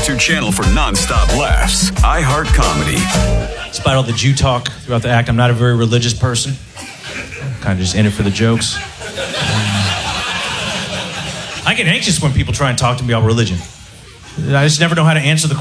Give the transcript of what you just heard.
go-to channel for non-stop laughs. iHeart Comedy. Despite all the Jew talk throughout the act, I'm not a very religious person. Kind of just in it for the jokes. I get anxious when people try and talk to me about religion. I just never know how to answer the